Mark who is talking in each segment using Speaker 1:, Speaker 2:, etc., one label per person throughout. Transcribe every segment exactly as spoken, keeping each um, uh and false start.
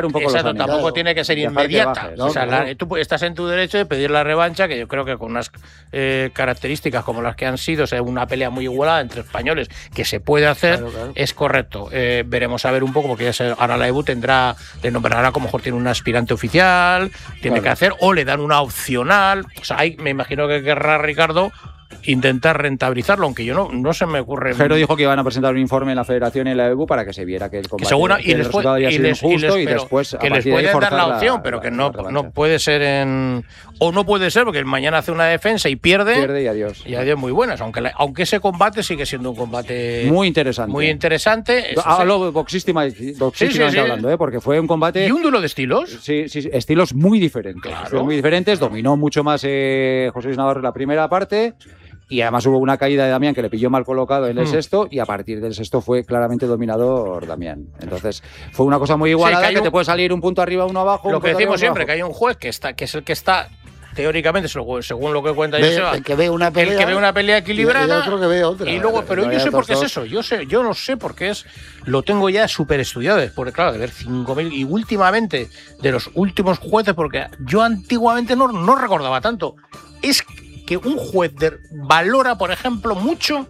Speaker 1: un poco
Speaker 2: Exacto,
Speaker 1: los ánimos.
Speaker 2: tampoco tiene que ser
Speaker 1: Dejar
Speaker 2: inmediata.
Speaker 1: que baje,
Speaker 2: ¿no? O sea,
Speaker 1: claro.
Speaker 2: la, tú estás en tu derecho de pedir la revancha, que yo creo que con unas eh, características como las que han sido, o sea, una pelea muy igualada entre españoles, que se puede hacer,
Speaker 3: Claro, claro.
Speaker 2: es correcto. Eh, veremos a ver un poco, porque ya se, ahora la E B U tendrá, le nombrará como mejor tiene un aspirante oficial, tiene
Speaker 1: Claro.
Speaker 2: que hacer, o le dan una opcional. O sea, hay, me imagino que querrá Ricardo intentar rentabilizarlo, aunque yo no, no se me ocurre.
Speaker 1: Jero dijo que iban a presentar un informe en la Federación y en la E B U para que se viera que el combate
Speaker 2: Que seguro,
Speaker 1: que
Speaker 2: y
Speaker 1: el
Speaker 2: les,
Speaker 1: resultado había
Speaker 2: y
Speaker 1: sido
Speaker 2: les, y
Speaker 1: injusto
Speaker 2: les-
Speaker 1: y
Speaker 2: pero
Speaker 1: después a
Speaker 2: que les
Speaker 1: partir de ahí
Speaker 2: pueden dar
Speaker 1: forzar
Speaker 2: la opción,
Speaker 1: la-
Speaker 2: pero que
Speaker 1: la
Speaker 2: no,
Speaker 1: revancha.
Speaker 2: no puede ser en. O no puede ser, porque mañana hace una defensa y pierde.
Speaker 1: Pierde y adiós.
Speaker 2: Y adiós muy buenas, aunque, la- aunque ese combate sigue siendo un combate
Speaker 1: Muy interesante.
Speaker 2: muy interesante. Eso sí.
Speaker 1: Hablo boxístima, boxísticamente
Speaker 2: sí.
Speaker 1: hablando, ¿eh? Porque fue un combate.
Speaker 2: Y un duelo de estilos.
Speaker 1: Sí, sí, sí, estilos muy diferentes.
Speaker 2: Claro.
Speaker 1: Estilos muy diferentes. Dominó mucho más eh, José Luis Navarro en la primera parte. Y además hubo una caída de Damián que le pilló mal colocado en el
Speaker 2: Mm.
Speaker 1: sexto. Y a partir del sexto fue claramente dominador Damián. Entonces fue una cosa muy igualada,
Speaker 2: que hay
Speaker 1: que,
Speaker 2: un-
Speaker 1: te puede salir un punto arriba, uno abajo.
Speaker 2: Lo
Speaker 1: un
Speaker 2: que
Speaker 1: punto
Speaker 2: decimos
Speaker 1: arriba, uno
Speaker 2: siempre,
Speaker 1: abajo.
Speaker 2: que hay un juez que está, que es el que está, teóricamente, según según lo que cuenta
Speaker 3: Ve-
Speaker 2: Joseba,
Speaker 3: el que ve una pelea,
Speaker 2: el que ve una pelea equilibrada.
Speaker 3: y el otro que ve otra.
Speaker 2: Y luego, pero
Speaker 1: No,
Speaker 2: yo
Speaker 1: hay
Speaker 2: sé por
Speaker 1: otros
Speaker 2: qué es
Speaker 1: dos.
Speaker 2: eso. Yo sé, yo no sé por qué es. Lo tengo ya súper estudiado. Porque, claro, de ver cinco mil. Y últimamente, de los últimos jueces, porque yo antiguamente no, no recordaba tanto. Es que un juez de- valora, por ejemplo, mucho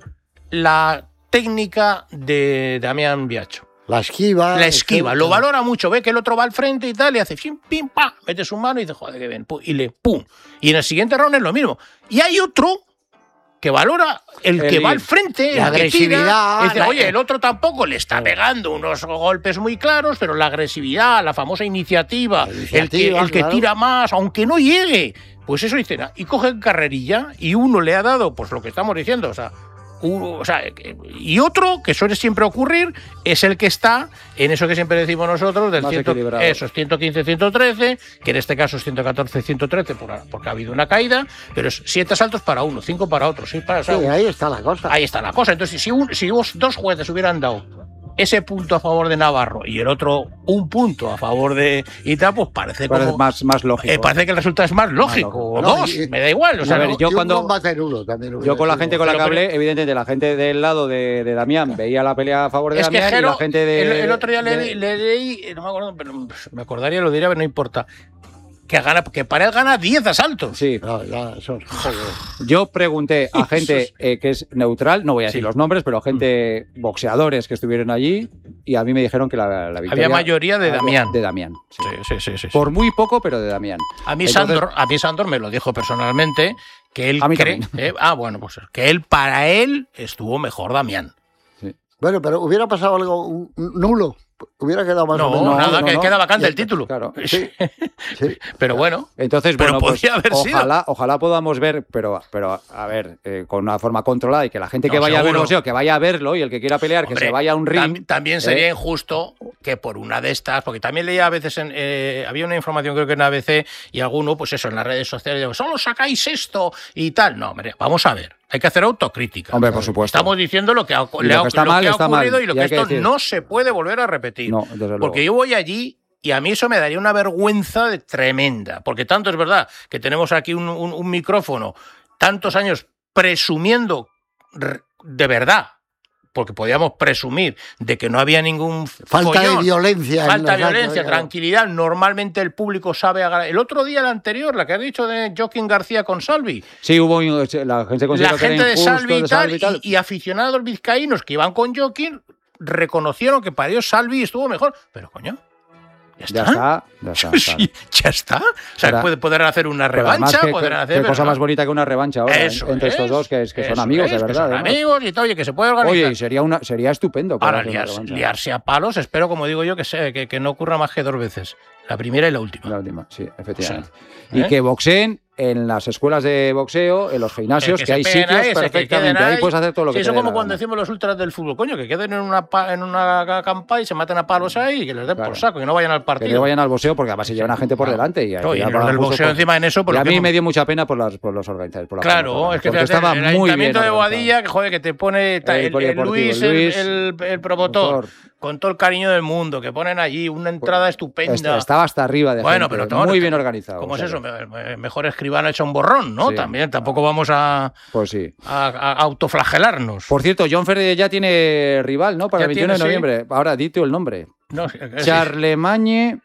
Speaker 2: la técnica de Damián Biacho.
Speaker 3: La esquiva.
Speaker 2: La esquiva,
Speaker 3: etcétera.
Speaker 2: lo valora mucho, ve que el otro va al frente y tal, y hace pim, pim, pa, mete su mano y dice, joder, qué bien, pum, y le pum. Y en el siguiente round es lo mismo. Y hay otro que valora el,
Speaker 1: El
Speaker 2: que va
Speaker 1: ir.
Speaker 2: al frente,
Speaker 3: La
Speaker 2: el que tira,
Speaker 3: agresividad,
Speaker 2: y dice,
Speaker 3: la-
Speaker 2: oye, el otro tampoco le está pegando unos golpes muy claros, pero la agresividad, la famosa iniciativa,
Speaker 3: La
Speaker 2: el que,
Speaker 3: iniciativa,
Speaker 2: el que
Speaker 3: claro.
Speaker 2: tira más, aunque no llegue, pues eso dice, "Ah", y coge carrerilla y uno le ha dado, pues lo que estamos diciendo, o sea, uno, o sea, que- y otro que suele siempre ocurrir es el que está en eso que siempre decimos nosotros del
Speaker 1: Más
Speaker 2: ciento,
Speaker 1: equilibrado.
Speaker 2: esos ciento quince ciento trece, que en este caso es ciento catorce ciento trece por, porque ha habido una caída, pero es siete asaltos para uno, cinco para otro, seis para o sea,
Speaker 3: Sí, ahí está la cosa.
Speaker 2: ahí está la cosa. Entonces, si, un- si vos- dos jueces hubieran dado ese punto a favor de Navarro y el otro un punto a favor de Ita, pues parece
Speaker 1: Parece
Speaker 2: como
Speaker 1: más, más lógico.
Speaker 2: eh, parece que el resultado es más lógico,
Speaker 1: lógico.
Speaker 2: o
Speaker 3: No,
Speaker 2: dos,
Speaker 3: y-
Speaker 2: me da igual, o sea,
Speaker 1: a ver,
Speaker 2: no-
Speaker 1: yo
Speaker 3: Y un
Speaker 1: cuando-
Speaker 3: combate nulo también hubiera
Speaker 1: Yo con la
Speaker 3: sido.
Speaker 1: gente con la que
Speaker 2: Pero-
Speaker 1: hablé, evidentemente, la gente del lado de, de Damián veía la pelea a favor de
Speaker 2: es que
Speaker 1: Damián y
Speaker 2: Jero,
Speaker 1: la gente de...
Speaker 2: el, el otro día le,
Speaker 1: de-
Speaker 2: le leí, no me acuerdo, pero me acordaría, lo diría, pero no importa, que gana, que para él gana diez asaltos.
Speaker 1: Sí,
Speaker 3: No, ya, eso es- joder.
Speaker 1: yo pregunté a gente eh, que es neutral, no voy a decir
Speaker 2: Sí.
Speaker 1: los nombres, pero gente, boxeadores que estuvieron allí, y a mí me dijeron que la, la victoria...
Speaker 2: Había mayoría de Damián.
Speaker 1: De Damián, sí.
Speaker 2: Sí, sí, sí, sí, sí.
Speaker 1: Por muy poco, pero de Damián.
Speaker 2: A mí,
Speaker 1: Entonces-
Speaker 2: Sandor, a mí Sandor me lo dijo personalmente, que él
Speaker 1: A mí
Speaker 2: cree,
Speaker 1: también.
Speaker 2: eh, ah, bueno, pues que él, para él, estuvo mejor Damián.
Speaker 3: Bueno, pero hubiera pasado algo un- un nulo. Hubiera quedado más
Speaker 2: No,
Speaker 3: o menos.
Speaker 1: no,
Speaker 2: nada,
Speaker 1: no,
Speaker 2: que
Speaker 1: no.
Speaker 2: queda vacante
Speaker 3: Y-
Speaker 2: el título.
Speaker 1: Claro.
Speaker 3: Sí, sí.
Speaker 2: Pero bueno,
Speaker 1: Entonces,
Speaker 2: Pero
Speaker 1: bueno, pues,
Speaker 2: podía haber sido.
Speaker 1: ojalá, ojalá podamos ver, pero, pero a ver, eh, con una forma controlada y que la gente que
Speaker 2: No,
Speaker 1: vaya a ver
Speaker 2: seguro.
Speaker 1: boxeo, que vaya a verlo y el que quiera pelear, que
Speaker 2: hombre,
Speaker 1: se vaya a un ring.
Speaker 2: tam- también sería
Speaker 1: eh,
Speaker 2: injusto que por una de estas, porque también leía a veces, en, eh, había una información creo que en A B C y alguno, pues eso, en las redes sociales, digo, solo sacáis esto y tal. No, hombre, vamos a ver. Hay que hacer autocrítica.
Speaker 1: Hombre, por supuesto.
Speaker 2: Estamos diciendo lo que ha,
Speaker 1: Y
Speaker 2: le
Speaker 1: lo
Speaker 2: ha-
Speaker 1: que está
Speaker 2: lo
Speaker 1: mal,
Speaker 2: que ha
Speaker 1: está mal,
Speaker 2: ocurrido y lo
Speaker 1: y
Speaker 2: que
Speaker 1: hay que
Speaker 2: esto
Speaker 1: decir.
Speaker 2: no se puede volver a repetir.
Speaker 1: No, desde luego.
Speaker 2: Porque yo voy allí y a mí eso me daría una vergüenza de- tremenda. Porque tanto es verdad que tenemos aquí un, un- un micrófono tantos años presumiendo r- de verdad, porque podíamos presumir de que no había ningún
Speaker 3: Falta de
Speaker 2: follón,
Speaker 3: violencia. en
Speaker 2: falta de
Speaker 3: los
Speaker 2: violencia,
Speaker 3: actos,
Speaker 2: tranquilidad. Normalmente el público sabe agarrar. El otro día, el anterior, la que has dicho de Joaquín García con Salvi,
Speaker 1: Sí, hubo la gente
Speaker 2: la
Speaker 1: consideró que era
Speaker 2: gente de
Speaker 1: injusto,
Speaker 2: Salvi y
Speaker 1: de
Speaker 2: tal,
Speaker 1: Salvi y tal.
Speaker 2: y, y aficionados vizcaínos que iban con Joaquín reconocieron que para ellos Salvi estuvo mejor. Pero coño, ya
Speaker 1: Ya
Speaker 2: está.
Speaker 1: está, ya está. claro.
Speaker 2: Sí, ya está. O sea,
Speaker 1: Ahora-
Speaker 2: puede, podrán hacer una
Speaker 1: Pero además,
Speaker 2: revancha,
Speaker 1: qué-
Speaker 2: podrán
Speaker 1: qué-
Speaker 2: hacer.
Speaker 1: qué
Speaker 2: pero
Speaker 1: cosa
Speaker 2: no.
Speaker 1: más bonita que una revancha ahora
Speaker 2: Eso
Speaker 1: entre estos
Speaker 2: es,
Speaker 1: dos, que, es, que son
Speaker 2: eso
Speaker 1: amigos,
Speaker 2: es,
Speaker 1: de
Speaker 2: que
Speaker 1: verdad.
Speaker 2: son
Speaker 1: además.
Speaker 2: amigos y tal, oye, que se puede organizar.
Speaker 1: Oye, y sería, una, sería estupendo. poder
Speaker 2: Ahora,
Speaker 1: hacer una
Speaker 2: liarse,
Speaker 1: revancha.
Speaker 2: liarse a palos, espero, como digo yo, que, se, que, que no ocurra más que dos veces. La primera y la última.
Speaker 1: La última, sí, efectivamente.
Speaker 2: Sí.
Speaker 1: Y
Speaker 2: ¿Eh?
Speaker 1: que boxeen en las escuelas de boxeo, en los gimnasios,
Speaker 2: Eh,
Speaker 1: que,
Speaker 2: se
Speaker 1: hay
Speaker 2: peguen
Speaker 1: sitios
Speaker 2: ahí, se- que queden
Speaker 1: perfectamente. Ahí
Speaker 2: ahí.
Speaker 1: puedes hacer todo lo
Speaker 2: Sí,
Speaker 1: que
Speaker 2: eso
Speaker 1: te dé
Speaker 2: como
Speaker 1: la
Speaker 2: cuando
Speaker 1: gana.
Speaker 2: decimos los ultras del fútbol, coño, que queden en una, pa- en una campa y se maten a palos ahí y que les den
Speaker 1: Claro.
Speaker 2: por saco, que no vayan al
Speaker 1: Que
Speaker 2: partido.
Speaker 1: no vayan al boxeo, porque además se llevan a gente por
Speaker 2: Claro.
Speaker 1: delante. Y,
Speaker 2: No, y
Speaker 1: ya
Speaker 2: los
Speaker 1: pagan
Speaker 2: del
Speaker 1: justo
Speaker 2: boxeo
Speaker 1: por-
Speaker 2: encima en eso, por
Speaker 1: y
Speaker 2: lo
Speaker 1: a
Speaker 2: que
Speaker 1: mí
Speaker 2: hemos-
Speaker 1: me dio mucha pena por, las, por los organizadores. Por la
Speaker 2: Claro,
Speaker 1: por
Speaker 2: es que
Speaker 1: porque
Speaker 2: fíjate,
Speaker 1: estaba
Speaker 2: el
Speaker 1: muy bien
Speaker 2: ayuntamiento de
Speaker 1: organizado.
Speaker 2: Boadilla, que joder, que te pone ta-
Speaker 1: El
Speaker 2: el, el
Speaker 1: polideportivo,
Speaker 2: Luis,
Speaker 1: el
Speaker 2: el,
Speaker 1: Luis,
Speaker 2: el- el promotor,
Speaker 1: promotor.
Speaker 2: con todo el cariño del mundo, que ponen allí una entrada estupenda.
Speaker 1: Est- Estaba hasta arriba de
Speaker 2: Bueno,
Speaker 1: gente,
Speaker 2: pero todo-
Speaker 1: muy bien organizado.
Speaker 2: ¿Cómo
Speaker 1: o
Speaker 2: es
Speaker 1: sea
Speaker 2: eso?
Speaker 1: que-
Speaker 2: Me- me- Mejor escribano hecho un borrón, ¿no?
Speaker 1: Sí.
Speaker 2: También, tampoco vamos a,
Speaker 1: Pues sí.
Speaker 2: a- a autoflagelarnos.
Speaker 1: Por cierto, John Ferrer ya tiene rival, ¿no? Para
Speaker 2: Ya
Speaker 1: el veintiuno
Speaker 2: tiene,
Speaker 1: de
Speaker 2: sí.
Speaker 1: noviembre. Ahora, di tú el nombre.
Speaker 2: No, sí, sí.
Speaker 1: Charlemagne